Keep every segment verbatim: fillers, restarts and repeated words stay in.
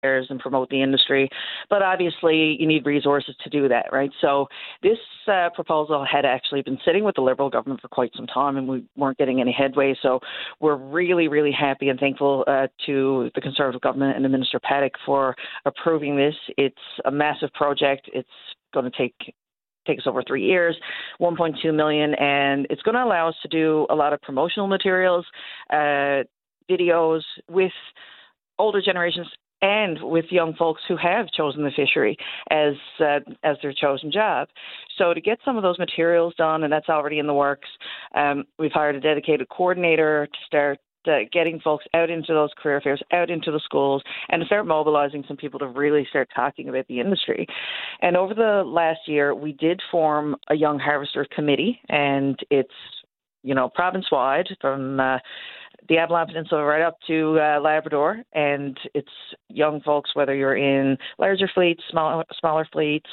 and promote the industry. But obviously, you need resources to do that, right? So this uh, proposal had actually been sitting with the Liberal government for quite some time, and we weren't getting any headway. So we're really, really happy and thankful uh, to the Conservative government and the Minister Paddock for approving this. It's a massive project. It's going to take take us over three years, one point two million, and it's going to allow us to do a lot of promotional materials, uh, videos with older generations and with young folks who have chosen the fishery as uh, as their chosen job. So to get some of those materials done, and that's already in the works, um, we've hired a dedicated coordinator to start Uh, getting folks out into those career fairs, out into the schools, and to start mobilizing some people to really start talking about the industry. And over the last year, we did form a Young Harvester Committee, and it's, you know, province-wide from uh, the Avalon Peninsula right up to uh, Labrador, and it's young folks, whether you're in larger fleets, small, smaller fleets,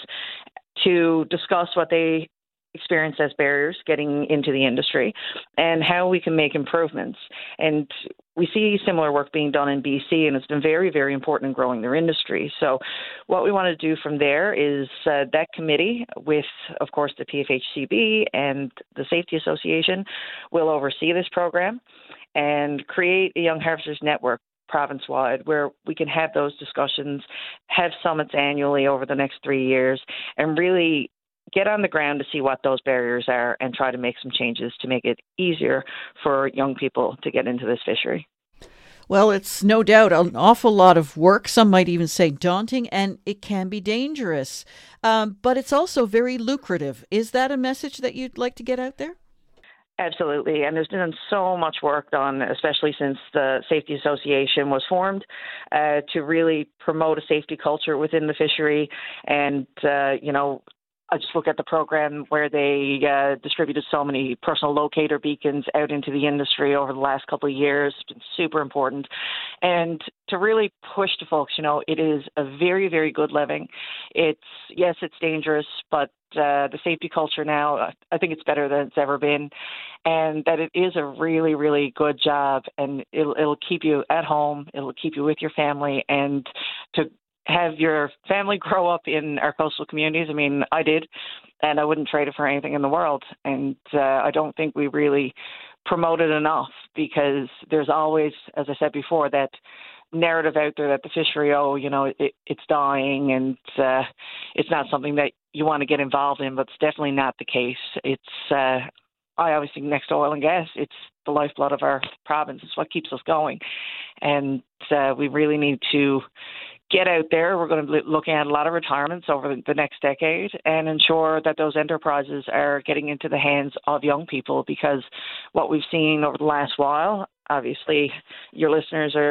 to discuss what they experience as barriers getting into the industry and how we can make improvements. And we see similar work being done in B C, and it's been very, very important in growing their industry. So what we want to do from there is uh, that committee with, of course, the P F H C B and the Safety Association will oversee this program and create a Young Harvesters Network province-wide where we can have those discussions, have summits annually over the next three years, and really get on the ground to see what those barriers are and try to make some changes to make it easier for young people to get into this fishery. Well, it's no doubt an awful lot of work. Some might even say daunting, and it can be dangerous. Um, but it's also very lucrative. Is that a message that you'd like to get out there? Absolutely. And there's been so much work done, especially since the Safety Association was formed, uh, to really promote a safety culture within the fishery. And, uh, you know, I just look at the program where they uh, distributed so many personal locator beacons out into the industry over the last couple of years. It's been super important. And to really push to folks, you know, it is a very, very good living. It's, yes, it's dangerous, but uh, the safety culture now, I think it's better than it's ever been. And that it is a really, really good job. And it'll, it'll keep you at home. It'll keep you with your family. And to have your family grow up in our coastal communities. I mean, I did, and I wouldn't trade it for anything in the world. And uh, I don't think we really promote it enough because there's always, as I said before, that narrative out there that the fishery, oh, you know, it, it's dying and uh, it's not something that you want to get involved in, but it's definitely not the case. It's, uh, I always think next to oil and gas, it's the lifeblood of our province. It's what keeps us going. And uh, we really need to get out there. We're going to be looking at a lot of retirements over the next decade and ensure that those enterprises are getting into the hands of young people, because what we've seen over the last while, obviously your listeners are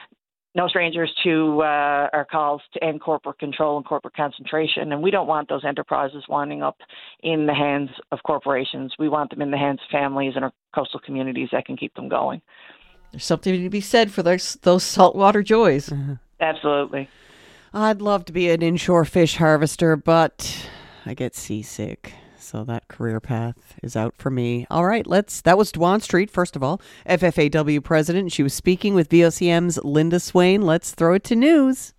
no strangers to uh, our calls to end corporate control and corporate concentration, and we don't want those enterprises winding up in the hands of corporations. We want them in the hands of families and our coastal communities that can keep them going. There's something to be said for those, those saltwater joys. Mm-hmm. Absolutely. I'd love to be an inshore fish harvester, but I get seasick. So that career path is out for me. All right, let's. That was Dwan Street, first of all, F F A W president. She was speaking with V O C M's Linda Swain. Let's throw it to news.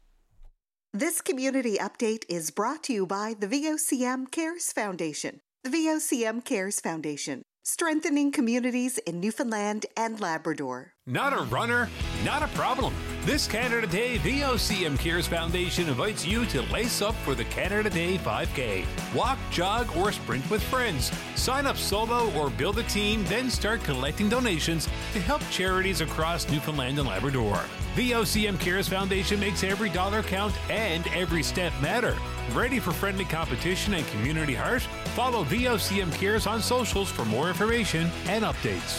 This community update is brought to you by the V O C M Cares Foundation. The V O C M Cares Foundation, strengthening communities in Newfoundland and Labrador. Not a runner? Not a problem. This Canada Day, V O C M Cares Foundation invites you to lace up for the Canada Day five K. Walk, jog, or sprint with friends. Sign up solo or build a team, then start collecting donations to help charities across Newfoundland and Labrador. V O C M Cares Foundation makes every dollar count and every step matter. Ready for friendly competition and community heart? Follow V O C M Cares on socials for more information and updates.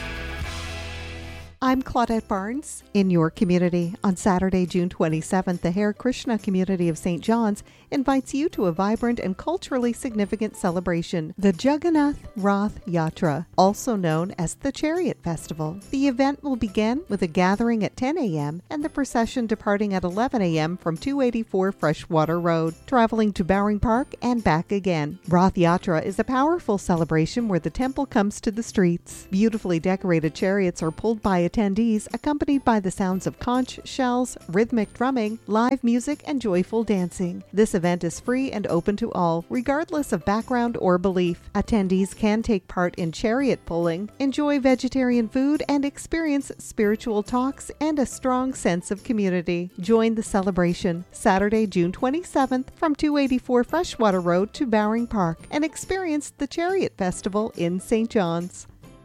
I'm Claudette Barnes. In your community, on Saturday, June twenty-seventh, the Hare Krishna community of Saint John's invites you to a vibrant and culturally significant celebration, the Jagannath Rath Yatra, also known as the Chariot Festival. The event will begin with a gathering at ten a.m. and the procession departing at eleven a.m. from two eighty-four Freshwater Road, traveling to Bowring Park and back again. Rath Yatra is a powerful celebration where the temple comes to the streets. Beautifully decorated chariots are pulled by a attendees accompanied by the sounds of conch shells, rhythmic drumming, live music, and joyful dancing. This event is free and open to all, regardless of background or belief. Attendees can take part in chariot pulling, enjoy vegetarian food, and experience spiritual talks and a strong sense of community. Join the celebration Saturday, June twenty-seventh from two eighty-four Freshwater Road to Bowring Park and experience the Chariot Festival in Saint John's.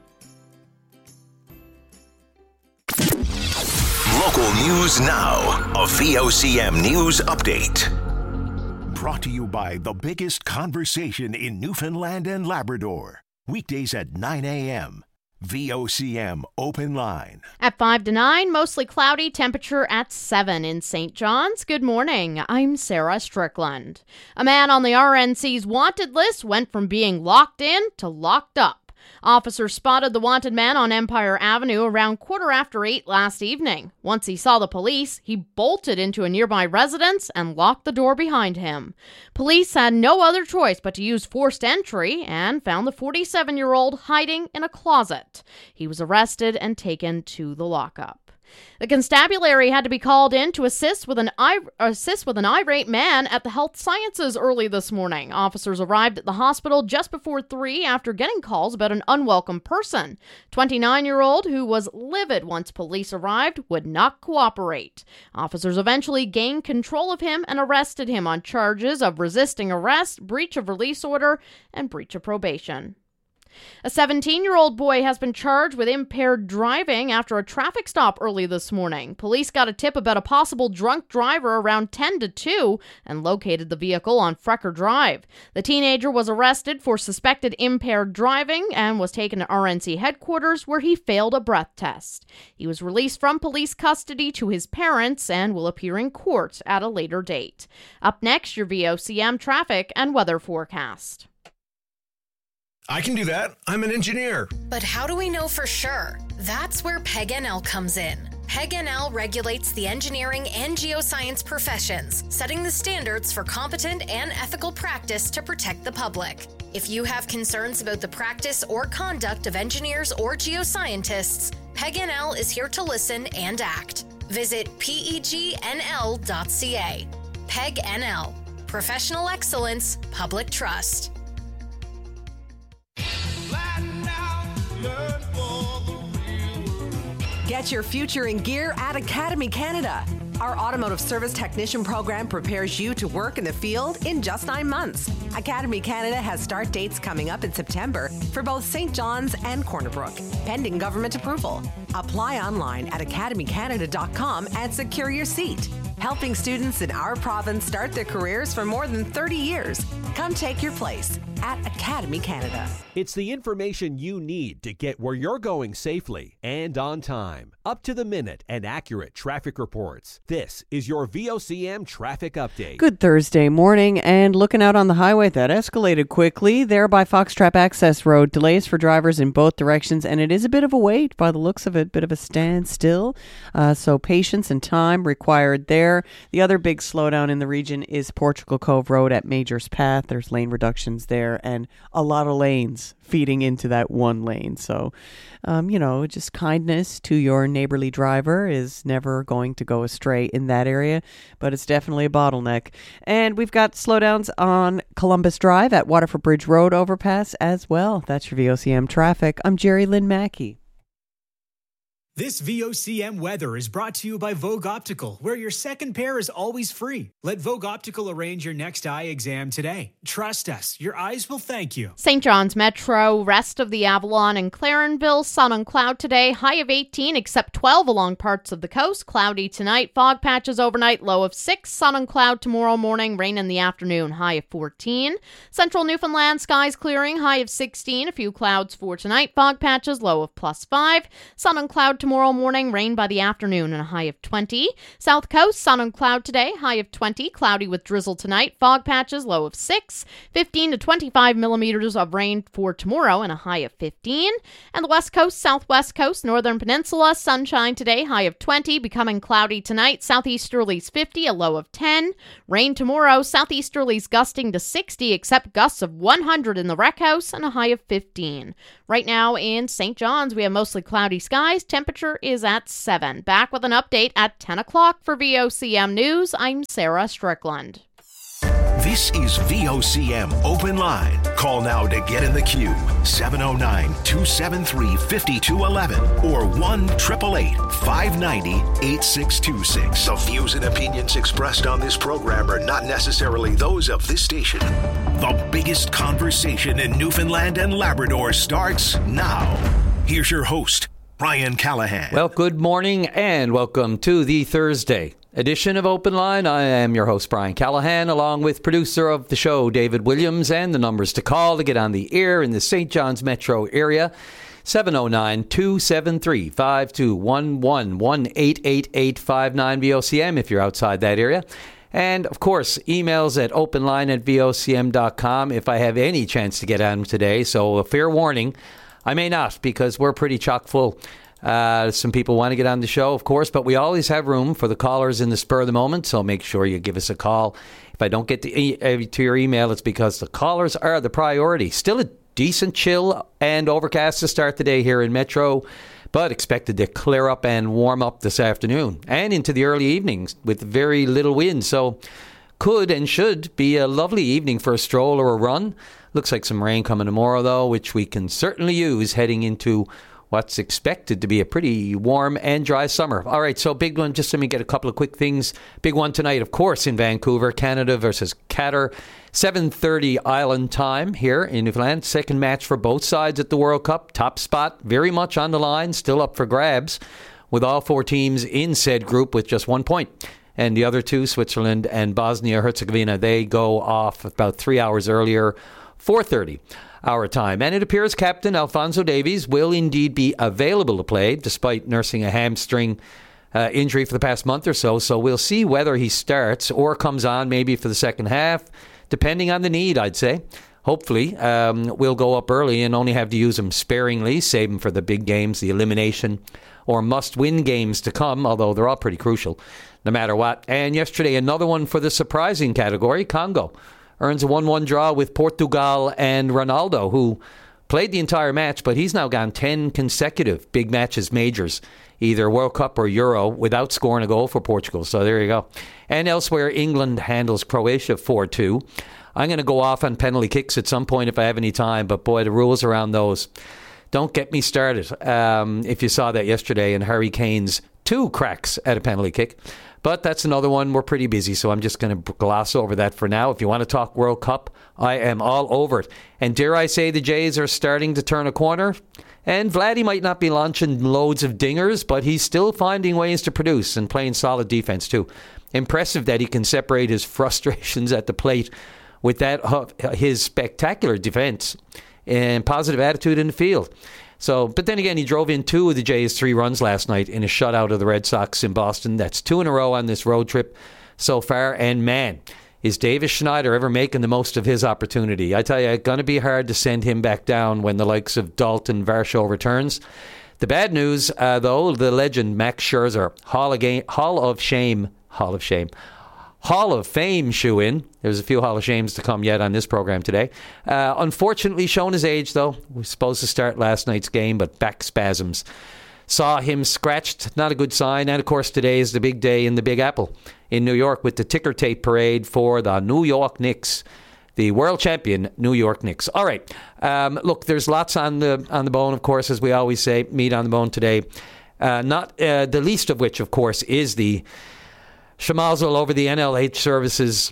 Local news now. A V O C M News Update. Brought to you by the biggest conversation in Newfoundland and Labrador. Weekdays at nine a.m. V O C M Open Line. At five to nine, mostly cloudy, temperature at seven in Saint John's. Good morning. I'm Sarah Strickland. A man on the R N C's wanted list went from being locked in to locked up. Officers spotted the wanted man on Empire Avenue around quarter after eight last evening. Once he saw the police, he bolted into a nearby residence and locked the door behind him. Police had no other choice but to use forced entry and found the forty-seven-year-old hiding in a closet. He was arrested and taken to the lockup. The constabulary had to be called in to assist with an ir- assist with an irate man at the Health Sciences early this morning. Officers arrived at the hospital just before three after getting calls about an unwelcome person. twenty-nine-year-old who was livid once police arrived would not cooperate. Officers eventually gained control of him and arrested him on charges of resisting arrest, breach of release order, and breach of probation. A seventeen-year-old boy has been charged with impaired driving after a traffic stop early this morning. Police got a tip about a possible drunk driver around ten to two and located the vehicle on Frecker Drive. The teenager was arrested for suspected impaired driving and was taken to R N C headquarters where he failed a breath test. He was released from police custody to his parents and will appear in court at a later date. Up next, your V O C M traffic and weather forecast. I can do that. I'm an engineer. But how do we know for sure? That's where P E G N L comes in. P E G N L regulates the engineering and geoscience professions, setting the standards for competent and ethical practice to protect the public. If you have concerns about the practice or conduct of engineers or geoscientists, P E G N L is here to listen and act. Visit P E G N L dot C A. P E G N L. Professional excellence, public trust. Get your future in gear at Academy Canada. Our automotive service technician program prepares you to work in the field in just nine months. Academy Canada has start dates coming up in September for both Saint John's and Corner Brook, pending government approval. Apply online at academy canada dot com and secure your seat. Helping students in our province start their careers for more than thirty years. Come take your place at Academy Canada. It's the information you need to get where you're going safely and on time. Up to the minute and accurate traffic reports. This is your V O C M traffic update. Good Thursday morning, and looking out on the highway, that escalated quickly there by Foxtrap Access Road. Delays for drivers in both directions, and it is a bit of a wait by the looks of it, bit of a standstill. Uh, so patience and time required there. The other big slowdown in the region is Portugal Cove Road at Majors Path. There's lane reductions there and a lot of lanes feeding into that one lane. So, um, you know, just kindness to your neighborly driver is never going to go astray in that area, but it's definitely a bottleneck. And we've got slowdowns on Columbus Drive at Waterford Bridge Road overpass as well. That's your V O C M traffic. I'm Jerry Lynn Mackey. This V O C M weather is brought to you by Vogue Optical, where your second pair is always free. Let Vogue Optical arrange your next eye exam today. Trust us, your eyes will thank you. Saint John's Metro, rest of the Avalon and Clarenville, sun and cloud today, high of eighteen, except twelve along parts of the coast. Cloudy tonight, fog patches overnight, low of six, sun and cloud tomorrow morning, rain in the afternoon, high of fourteen. Central Newfoundland, skies clearing, high of sixteen, a few clouds for tonight, fog patches, low of plus five, sun and cloud tomorrow morning, rain by the afternoon, and a high of twenty. South Coast, sun and cloud today, high of twenty, cloudy with drizzle tonight, fog patches, low of six, fifteen to twenty-five millimeters of rain for tomorrow, and a high of fifteen. And the West Coast, Southwest Coast, Northern Peninsula, sunshine today, high of twenty, becoming cloudy tonight, southeasterlies fifty, a low of ten. Rain tomorrow, southeasterlies gusting to sixty, except gusts of one hundred in the Rec House, and a high of fifteen. Right now in Saint John's, we have mostly cloudy skies, temperature temperature is at seven. Back with an update at ten o'clock for V O C M News. I'm Sarah Strickland. This is V O C M Open Line. Call now to get in the queue. seven oh nine, two seven three, five two one one or one eight eight eight, five nine zero, eight six two six. The views and opinions expressed on this program are not necessarily those of this station. The biggest conversation in Newfoundland and Labrador starts now. Here's your host, Brian Callahan. Well, good morning and welcome to the Thursday edition of Open Line. I am your host, Brian Callahan, along with producer of the show, David Williams, and the numbers to call to get on the air in the Saint John's metro area, seven oh nine, two seven three, five two one one, one eight eight eight, five nine V O C M if you're outside that area. And, of course, emails at openline at V O C M dot com if I have any chance to get on today. So a fair warning, I may not, because we're pretty chock full. Uh, some people want to get on the show, of course, but we always have room for the callers in the spur of the moment, so make sure you give us a call. If I don't get to, e- to your email, it's because the callers are the priority. Still a decent chill and overcast to start the day here in Metro, but expected to clear up and warm up this afternoon and into the early evenings with very little wind. So could and should be a lovely evening for a stroll or a run. Looks like some rain coming tomorrow, though, which we can certainly use heading into what's expected to be a pretty warm and dry summer. All right, so big one, just let me get a couple of quick things. Big one tonight, of course, in Vancouver, Canada versus Qatar. seven thirty Island time here in Newfoundland. Second match for both sides at the World Cup. Top spot very much on the line, still up for grabs, with all four teams in said group with just one point. And the other two, Switzerland and Bosnia-Herzegovina, they go off about three hours earlier, four thirty our time. And it appears Captain Alphonso Davies will indeed be available to play, despite nursing a hamstring uh, injury for the past month or so. So we'll see whether he starts or comes on maybe for the second half, depending on the need, I'd say. Hopefully, um, we'll go up early and only have to use him sparingly, save him for the big games, the elimination or must-win games to come, although they're all pretty crucial, no matter what. And yesterday, another one for the surprising category, Congo earns a one one draw with Portugal, and Ronaldo, who played the entire match, but he's now gone ten consecutive big matches, majors, either World Cup or Euro, without scoring a goal for Portugal. So there you go. And elsewhere, England handles Croatia four two. I'm going to go off on penalty kicks at some point if I have any time, but boy, the rules around those, don't get me started. Um, if you saw that yesterday, and Harry Kane's two cracks at a penalty kick. But that's another one. We're pretty busy, so I'm just going to gloss over that for now. If you want to talk World Cup, I am all over it. And dare I say the Jays are starting to turn a corner? And Vladdy might not be launching loads of dingers, but he's still finding ways to produce and playing solid defense too. Impressive that he can separate his frustrations at the plate with that uh, his spectacular defense and positive attitude in the field. So, but then again, he drove in two of the Jays' three runs last night in a shutout of the Red Sox in Boston. That's two in a row on this road trip so far. And man, is Davis Schneider ever making the most of his opportunity? I tell you, it's going to be hard to send him back down when the likes of Dalton Varsho returns. The bad news, uh, though, the legend Max Scherzer, Hall of, Game, Hall of Shame, Hall of Shame, Hall of Fame shoe-in. There's a few Hall of Shames to come yet on this program today. Uh, unfortunately, shown his age, though. We were supposed to start last night's game, but back spasms saw him scratched. Not a good sign. And, of course, today is the big day in the Big Apple in New York with the ticker tape parade for the New York Knicks, the world champion New York Knicks. All right. Um, look, there's lots on the on the bone, of course, as we always say, meat on the bone today. Uh, not uh, the least of which, of course, is the schmozzle over the N L H services,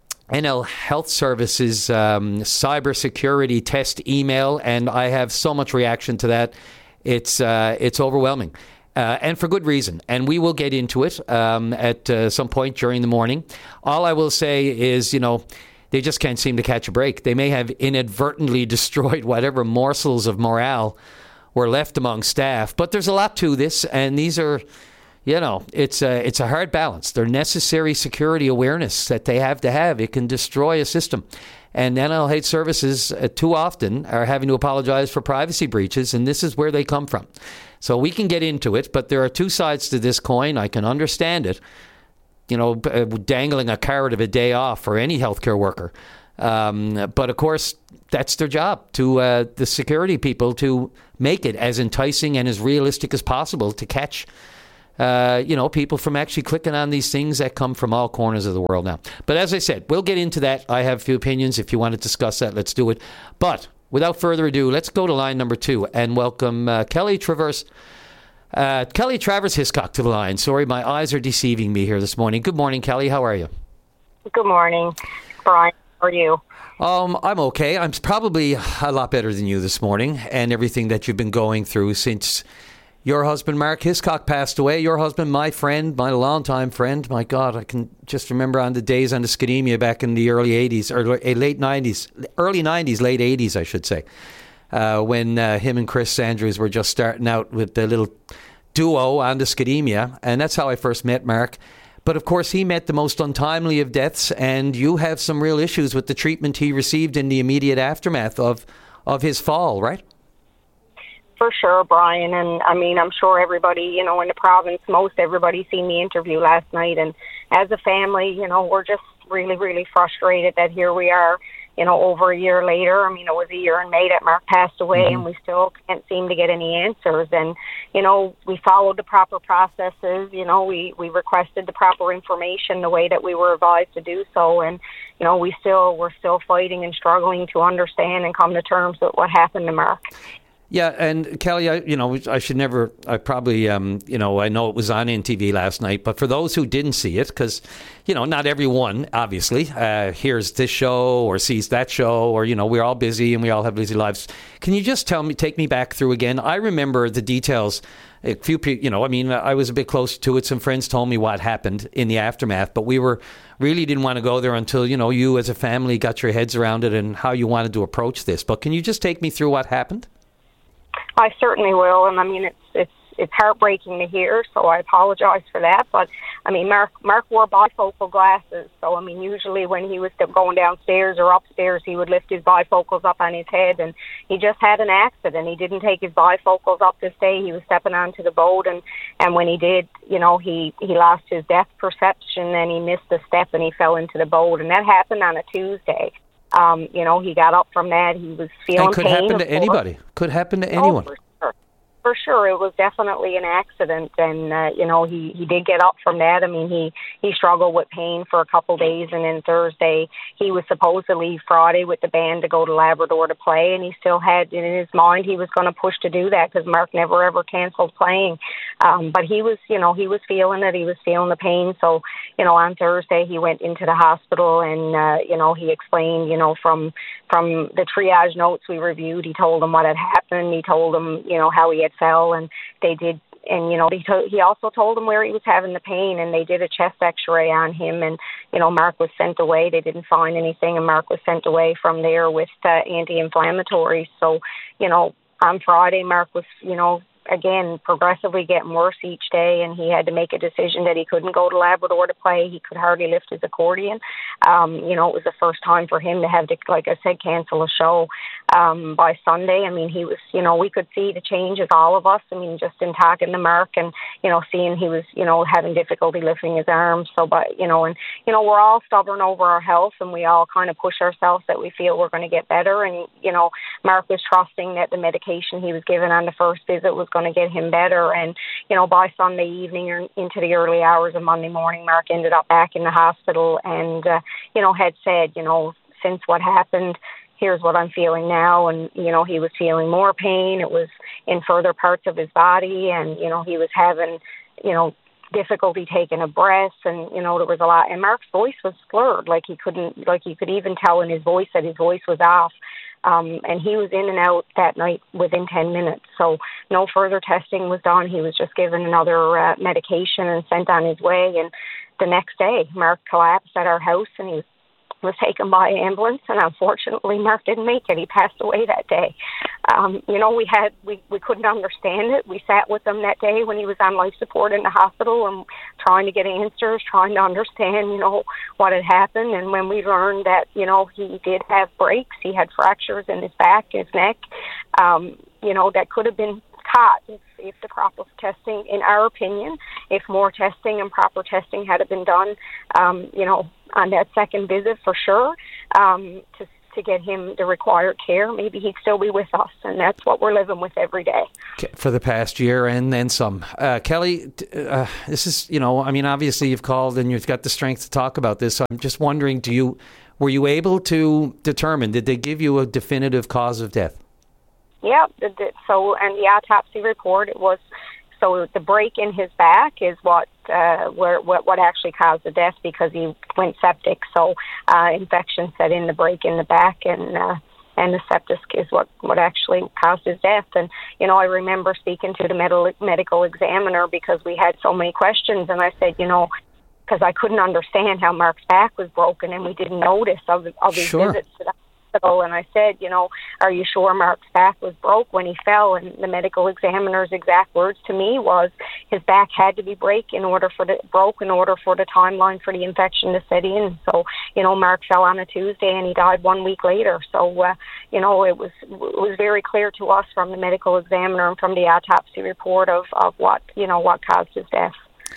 N L Health Services um, cybersecurity test email, and I have so much reaction to that. It's uh, it's overwhelming, uh, and for good reason. And we will get into it um, at uh, some point during the morning. All I will say is, you know, they just can't seem to catch a break. They may have inadvertently destroyed whatever morsels of morale were left among staff, but there's a lot to this, and these are, you know, it's a, it's a hard balance. They're necessary security awareness that they have to have. It can destroy a system. And N L H services uh, too often are having to apologize for privacy breaches, and this is where they come from. So we can get into it, but there are two sides to this coin. I can understand it. You know, uh, dangling a carrot of a day off for any healthcare worker. Um, but of course, that's their job, to uh, the security people, to make it as enticing and as realistic as possible to catch, uh, you know, people from actually clicking on these things that come from all corners of the world now. But as I said, we'll get into that. I have a few opinions. If you want to discuss that, let's do it. But without further ado, let's go to line number two and welcome uh, Kelly Travers. Uh, Kelly Travers Hiscock to the line. Sorry, my eyes are deceiving me here this morning. Good morning, Kelly. How are you? Good morning, Brian. How are you? Um, I'm okay. I'm probably a lot better than you this morning, and everything that you've been going through since your husband, Mark Hiscock, passed away. Your husband, my friend, my longtime friend. My God, I can just remember on the days on the Skidemia back in the early eighties, or late nineties, early nineties, late eighties, I should say, uh, when uh, him and Chris Andrews were just starting out with the little duo on the Skidemia, and that's how I first met Mark. But of course, he met the most untimely of deaths, and you have some real issues with the treatment he received in the immediate aftermath of, of his fall, right? For sure, Brian. And I mean, I'm sure everybody, you know, in the province, most everybody seen the interview last night. And as a family, you know, we're just really, really frustrated that here we are, you know, over a year later. I mean, it was a year in May that Mark passed away, mm-hmm. and we still can't seem to get any answers. And, you know, we followed the proper processes. You know, we, we requested the proper information the way that we were advised to do so. And, you know, we still, we're still fighting and struggling to understand and come to terms with what happened to Mark. Yeah, and Kelly, I, you know, I should never, I probably, um, you know, I know it was on N T V last night, but for those who didn't see it, because, you know, not everyone, obviously, uh, hears this show or sees that show, or, you know, we're all busy and we all have busy lives. Can you just tell me, take me back through again? I remember the details. A few people, you know, I mean, I was a bit closer to it. Some friends told me what happened in the aftermath, but we were really didn't want to go there until, you know, you as a family got your heads around it and how you wanted to approach this. But can you just take me through what happened? I certainly will, and I mean, it's it's it's heartbreaking to hear, so I apologize for that. But I mean, Mark Mark wore bifocal glasses, so I mean, usually when he was going downstairs or upstairs, he would lift his bifocals up on his head, and he just had an accident. He didn't take his bifocals up this day. He was stepping onto the boat, and and when he did, you know, he he lost his depth perception, and he missed a step, and he fell into the boat, and that happened on a Tuesday. Um, you know, he got up from that. He was feeling and could pain. happen to course. anybody. Could happen to anyone. Oh, for sure. For sure, it was definitely an accident, and uh, you know, he, he did get up from that. I mean, he, he struggled with pain for a couple of days, and then Thursday he was supposed to leave Friday with the band to go to Labrador to play, and he still had in his mind he was going to push to do that because Mark never ever canceled playing. Um, but he was, you know, he was feeling it. He was feeling the pain. So, you know, on Thursday he went into the hospital, and uh, you know, he explained, you know, from from the triage notes we reviewed, he told them what had happened. He told them, you know, how he had fell, and they did, and you know, he to, he also told them where he was having the pain, and they did a chest X-ray on him, and you know, Mark was sent away. They didn't find anything, and Mark was sent away from there with uh, anti-inflammatories. So, you know, on Friday, Mark was, you know, again, progressively getting worse each day, and he had to make a decision that he couldn't go to Labrador to play. He could hardly lift his accordion. Um, you know, it was the first time for him to have to, like I said, cancel a show um, by Sunday. I mean, he was, you know, we could see the changes, all of us. I mean, just in talking to Mark and, you know, seeing he was, you know, having difficulty lifting his arms. So, but, you know, and, you know, we're all stubborn over our health, and we all kind of push ourselves that we feel we're going to get better. And, you know, Mark was trusting that the medication he was given on the first visit was going to get him better. And, you know, by Sunday evening or into the early hours of Monday morning, Mark ended up back in the hospital and, uh, you know, had said, you know, since what happened, here's what I'm feeling now. And, you know, he was feeling more pain. It was in further parts of his body. And, you know, he was having, you know, difficulty taking a breath, and, you know, there was a lot. And Mark's voice was slurred. Like he couldn't, like you could even tell in his voice that his voice was off. Um, and he was in and out that night within ten minutes. So no further testing was done. He was just given another uh, medication and sent on his way. And the next day, Mark collapsed at our house, and he was was taken by ambulance, and unfortunately Mark didn't make it. He passed away that day. Um, you know, we had we, we couldn't understand it. We sat with him that day when he was on life support in the hospital and trying to get answers, trying to understand, you know, what had happened. And when we learned that, you know, he did have breaks, he had fractures in his back, his neck, um, you know, that could have been caught if, if the proper testing, in our opinion, if more testing and proper testing had been done, um, you know, on that second visit for sure. um, to to get him the required care, maybe he'd still be with us, and that's what we're living with every day. For the past year and then some. Uh, Kelly, uh, this is, you know, I mean, obviously you've called and you've got the strength to talk about this. So I'm just wondering, do you, were you able to determine, did they give you a definitive cause of death? Yeah, the, the, so, and the autopsy report, it was, so the break in his back is what uh, where, what what actually caused the death, because he went septic. So uh, infection set in the break in the back, and uh, and the septic is what, what actually caused his death. And, you know, I remember speaking to the medical medical examiner because we had so many questions, and I said, you know, because I couldn't understand how Mark's back was broken, and we didn't notice of, of his Sure. visits to the hospital. And I said, you know, are you sure Mark's back was broke when he fell? And the medical examiner's exact words to me was his back had to be break in order for the broke in order for the timeline for the infection to set in. So, you know, Mark fell on a Tuesday and he died one week later. So, uh, you know, it was it was very clear to us from the medical examiner and from the autopsy report of, of what, you know, what caused his death.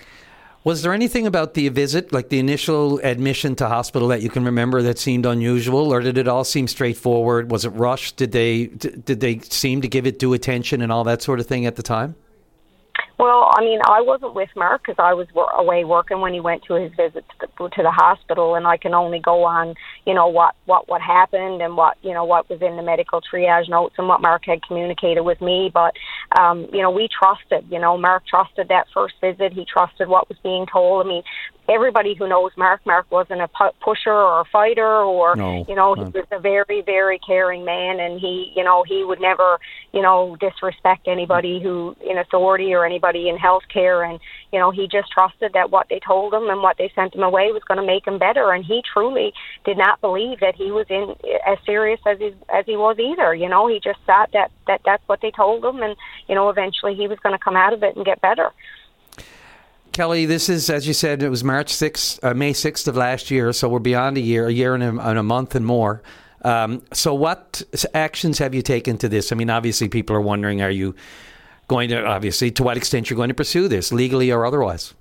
Was there anything about the visit, like the initial admission to hospital, that you can remember that seemed unusual, or did it all seem straightforward? Was it rushed? Did they did they seem to give it due attention and all that sort of thing at the time? Well, I mean, I wasn't with Mark because I was w- away working when he went to his visit to the, to the hospital, and I can only go on, you know, what, what, what happened and what, you know, what was in the medical triage notes and what Mark had communicated with me. But, um, you know, we trusted, you know, Mark trusted that first visit. He trusted what was being told. I mean, everybody who knows Mark, Mark wasn't a pu- pusher or a fighter or, no, you know, no. he was a very, very caring man, and he, you know, he would never, you know, disrespect anybody who in authority or anybody in healthcare. And, you know, he just trusted that what they told him and what they sent him away was going to make him better. And he truly did not believe that he was in as serious as he, as he was either. You know, he just thought that, that that's what they told him. And, you know, eventually he was going to come out of it and get better. Kelly, this is, as you said, it was March sixth, uh, May sixth of last year, so we're beyond a year, a year and a, and a month and more. Um, so what actions have you taken to this? I mean, obviously people are wondering, are you going to, obviously, to what extent you're going to pursue this, legally or otherwise?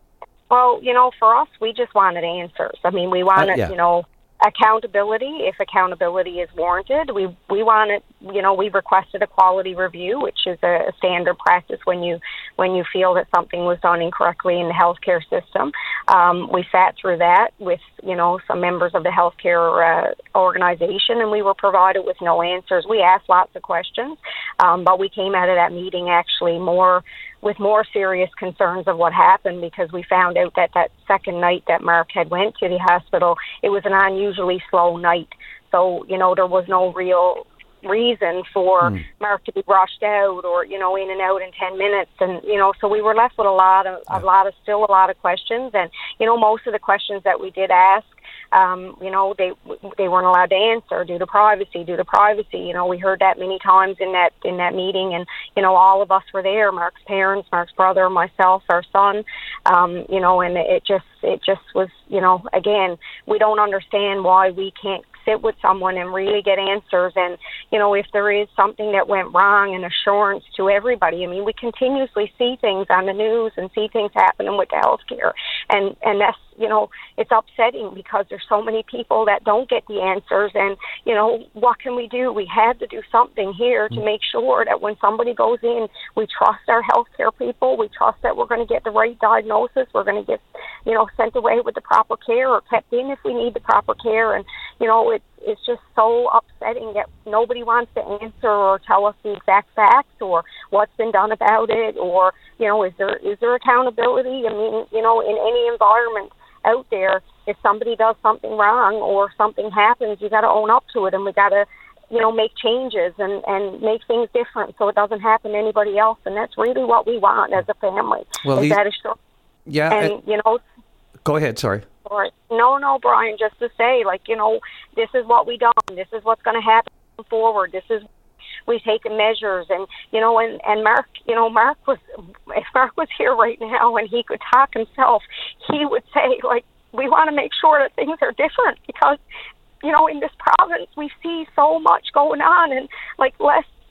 Well, you know, for us, we just wanted answers. I mean, we wanted, uh, yeah. you know, accountability if accountability is warranted. We we wanted, you know, we requested a quality review, which is a standard practice when you when you feel that something was done incorrectly in the healthcare system. Um, we sat through that with, you know, some members of the healthcare uh, organization, and we were provided with no answers. We asked lots of questions, um, but we came out of that meeting actually more with more serious concerns of what happened, because we found out that that second night that Mark had went to the hospital, it was an unusually slow night. So, you know, there was no real reason for mm. Mark to be rushed out or, you know, in and out in ten minutes. And, you know, so we were left with a lot of, a lot of, still a lot of questions. And, you know, most of the questions that we did ask, Um, you know, they they weren't allowed to answer due to privacy, due to privacy. You know, we heard that many times in that in that meeting, and, you know, all of us were there, Mark's parents, Mark's brother, myself, our son, um, you know, and it just, it just was, you know, again, we don't understand why we can't sit with someone and really get answers. And, you know, if there is something that went wrong, an assurance to everybody. I mean, we continuously see things on the news and see things happening with the healthcare. And, and that's, you know, it's upsetting because there's so many people that don't get the answers. And, you know, what can we do? We have to do something here to make sure that when somebody goes in, we trust our healthcare people. We trust that we're going to get the right diagnosis. We're going to get, you know, sent away with the proper care or kept in if we need the proper care. And, you know, it's, it's just so upsetting that nobody wants to answer or tell us the exact facts or what's been done about it, or, you know, is there is there accountability? I mean, you know, in any environment out there, if somebody does something wrong or something happens, you got to own up to it, and we got to, you know, make changes and, and make things different so it doesn't happen to anybody else. And that's really what we want as a family. Well, is these, that assur- yeah, and, I, you know, go ahead, sorry. Or, no, no, Brian, just to say, like, you know, this is what we done. This is what's going to happen forward. This is, we've taken measures. And, you know, and, and Mark, you know, Mark was, if Mark was here right now and he could talk himself, he would say, like, we want to make sure that things are different because, you know, in this province, we see so much going on, and, like, less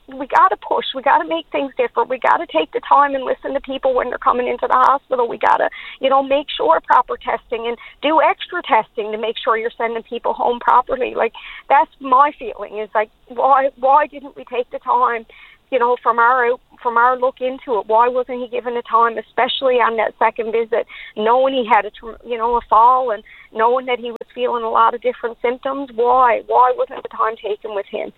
we got to push. We got to make things different. We got to take the time and listen to people when they're coming into the hospital. We got to, you know, make sure proper testing and do extra testing to make sure you're sending people home properly. Like, that's my feeling, is like, why why didn't we take the time, you know, from our from our look into it? Why wasn't he given the time, especially on that second visit, knowing he had a, you know, a fall and knowing that he was feeling a lot of different symptoms? Why? Why wasn't the time taken with him?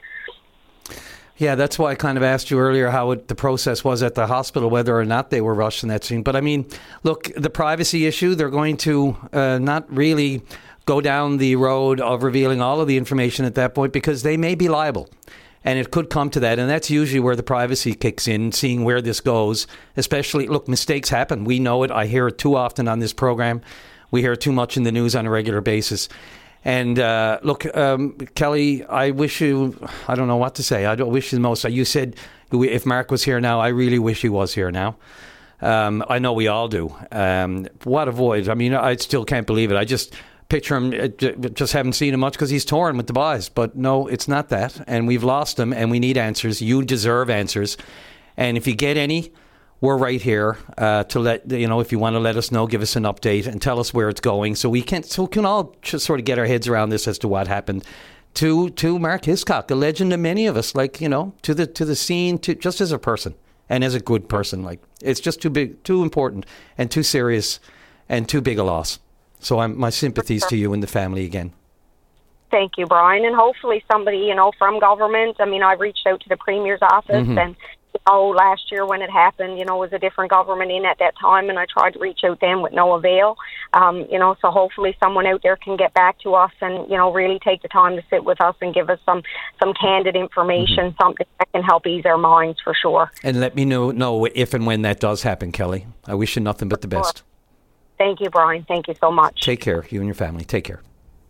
Yeah, that's why I kind of asked you earlier how it, the process was at the hospital, whether or not they were rushed in that scene. But I mean, look, the privacy issue, they're going to uh, not really go down the road of revealing all of the information at that point, because they may be liable. And it could come to that. And that's usually where the privacy kicks in, seeing where this goes. Especially, look, mistakes happen. We know it. I hear it too often on this program. We hear it too much in the news on a regular basis. And uh, look, um, Kelly, I wish you, I don't know what to say. I don't wish you the most. You said if Mark was here now, I really wish he was here now. Um, I know we all do. Um, what a void. I mean, I still can't believe it. I just picture him, just haven't seen him much because he's torn with the boys. But no, it's not that. And we've lost him, and we need answers. You deserve answers. And if you get any, we're right here uh, to let, you know, if you want to let us know, give us an update and tell us where it's going, so we can so we can all just sort of get our heads around this as to what happened to to Mark Hiscock, a legend to many of us, like, you know, to the to the scene, to just as a person and as a good person. Like, it's just too big, too important, and too serious, and too big a loss. So I'm, my sympathies to you and the family again. Thank you, Brian. And hopefully somebody, you know, from government. I mean, I reached out to the Premier's office, mm-hmm. and you know, last year when it happened, you know, was a different government in at that time, and I tried to reach out then with no avail. Um, you know, so hopefully someone out there can get back to us and, you know, really take the time to sit with us and give us some, some candid information, mm-hmm. something that can help ease our minds for sure. And let me know, know if and when that does happen, Kelly. I wish you nothing but the best. Thank you, Brian. Thank you so much. Take care, you and your family. Take care.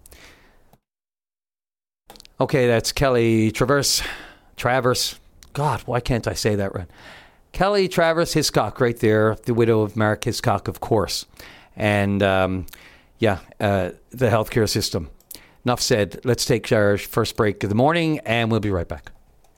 Okay, that's Kelly Travers. Travers. God, why can't I say that right? Kelly Travers Hiscock, right there, the widow of Mark Hiscock, of course. And, um, yeah, uh, the healthcare system. Enough said. Let's take our first break of the morning, and we'll be right back.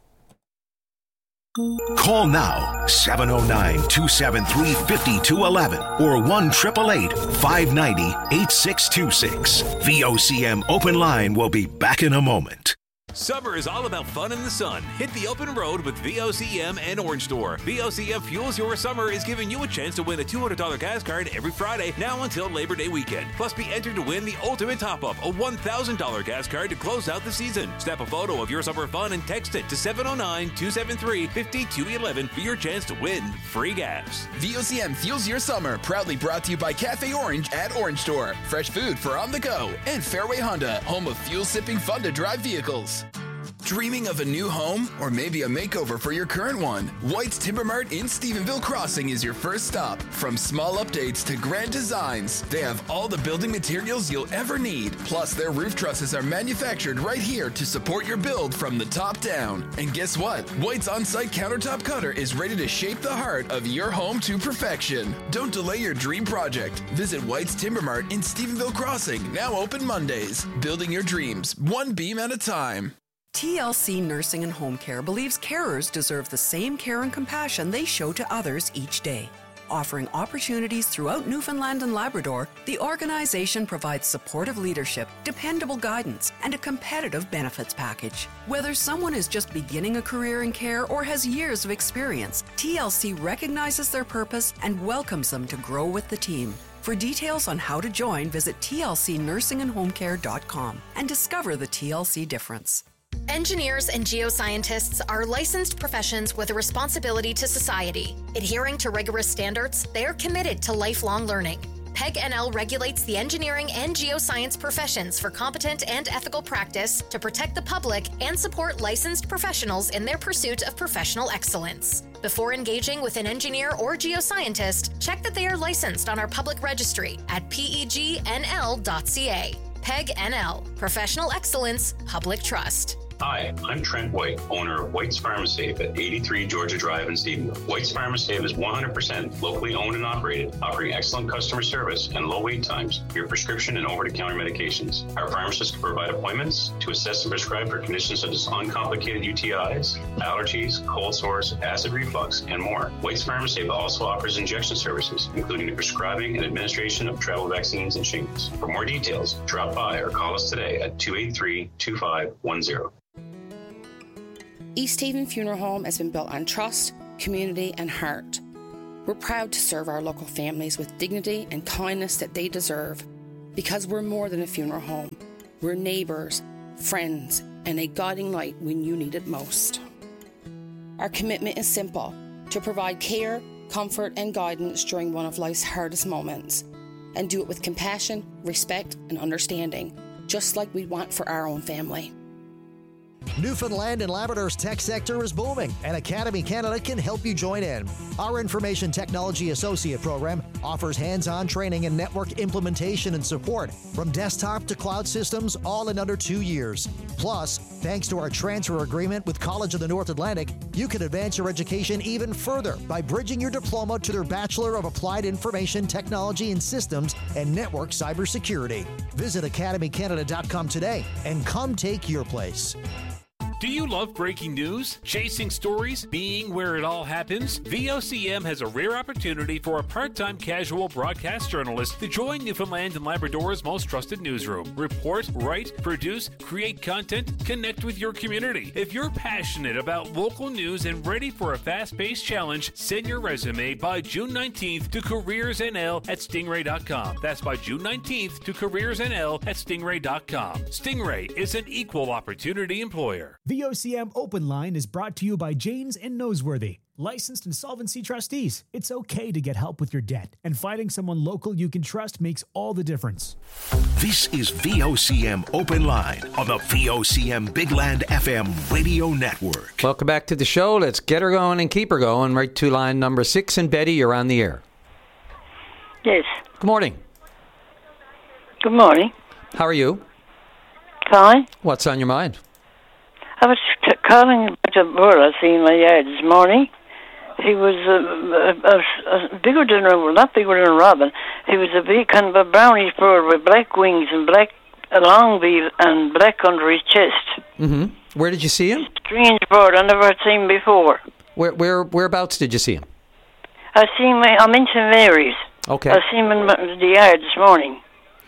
Call now, seven oh nine, two seven three, five two one one or one eight eight eight, five nine zero, eight six two six. V O C M Open Line will be back in a moment. Summer is all about fun in the sun. Hit the open road with V O C M and Orange Store. V O C M Fuels Your Summer is giving you a chance to win a two hundred dollars gas card every Friday, now until Labor Day weekend. Plus, be entered to win the ultimate top-up, a one thousand dollars gas card to close out the season. Snap a photo of your summer fun and text it to seven oh nine, two seven three, five two one one for your chance to win free gas. V O C M Fuels Your Summer, proudly brought to you by Cafe Orange at Orange Store. Fresh food for on the go. And Fairway Honda, home of fuel-sipping fun-to-drive vehicles. Dreaming of a new home or maybe a makeover for your current one? White's Timber Mart in Stephenville Crossing is your first stop. From small updates to grand designs, they have all the building materials you'll ever need. Plus, their roof trusses are manufactured right here to support your build from the top down. And guess what? White's on-site countertop cutter is ready to shape the heart of your home to perfection. Don't delay your dream project. Visit White's Timber Mart in Stephenville Crossing, now open Mondays. Building your dreams, one beam at a time. T L C Nursing and Home Care believes carers deserve the same care and compassion they show to others each day. Offering opportunities throughout Newfoundland and Labrador, the organization provides supportive leadership, dependable guidance, and a competitive benefits package. Whether someone is just beginning a career in care or has years of experience, T L C recognizes their purpose and welcomes them to grow with the team. For details on how to join, visit T L C nursing and home care dot com and discover the T L C difference. Engineers and geoscientists are licensed professions with a responsibility to society. Adhering to rigorous standards, they are committed to lifelong learning. P E G N L regulates the engineering and geoscience professions for competent and ethical practice to protect the public and support licensed professionals in their pursuit of professional excellence. Before engaging with an engineer or geoscientist, check that they are licensed on our public registry at P E G N L dot C A. P E G N L, Professional Excellence, Public Trust. Hi, I'm Trent White, owner of White's Pharmasafe at eighty-three Georgia Drive in Stephenville. White's Pharmasafe is one hundred percent locally owned and operated, offering excellent customer service and low wait times for your prescription and over-the-counter medications. Our pharmacists can provide appointments to assess and prescribe for conditions such as uncomplicated U T Is, allergies, cold sores, acid reflux, and more. White's Pharmasafe also offers injection services, including the prescribing and administration of travel vaccines and shingles. For more details, drop by or call us today at two eight three, two five one zero. East Haven Funeral Home has been built on trust, community, and heart. We're proud to serve our local families with dignity and kindness that they deserve, because we're more than a funeral home. We're neighbours, friends, and a guiding light when you need it most. Our commitment is simple: to provide care, comfort, and guidance during one of life's hardest moments, and do it with compassion, respect, and understanding, just like we want for our own family. Newfoundland and Labrador's tech sector is booming, and Academy Canada can help you join in. Our Information Technology Associate program offers hands-on training and network implementation and support from desktop to cloud systems, all in under two years. Plus, thanks to our transfer agreement with College of the North Atlantic, you can advance your education even further by bridging your diploma to their Bachelor of Applied Information Technology and Systems and Network Cybersecurity. Visit academy canada dot com today and come take your place. Do you love breaking news? Chasing stories? Being where it all happens? V O C M has a rare opportunity for a part-time casual broadcast journalist to join Newfoundland and Labrador's most trusted newsroom. Report, write, produce, create content, connect with your community. If you're passionate about local news and ready for a fast-paced challenge, send your resume by June nineteenth to careersnl at stingray dot com. That's by June nineteenth to careersnl at stingray dot com. Stingray is an equal opportunity employer. V O C M Open Line is brought to you by Janes and Noseworthy, licensed insolvency trustees. It's okay to get help with your debt, and finding someone local you can trust makes all the difference. This is V O C M Open Line on the V O C M Big Land F M radio network. Welcome back to the show. Let's get her going and keep her going. Right to line number six. And Betty, you're on the air. Yes. Good morning. Good morning. How are you? Fine. What's on your mind? I was t- calling about a bird I seen in my yard this morning. He was uh, a, a, a bigger than a, well, not bigger than a robin. He was a big kind of a brownish bird with black wings and black a long bill and black under his chest. Mm-hmm. Where did you see him? Strange bird I never had seen before. Where, where, whereabouts did you see him? I seen him. I'm in Saint Mary's. Okay. I seen him in the yard this morning.